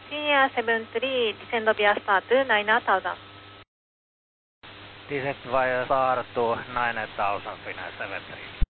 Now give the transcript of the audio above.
Senior 73, descend via star to 9000. Descent via star to 9000, Finnair 73.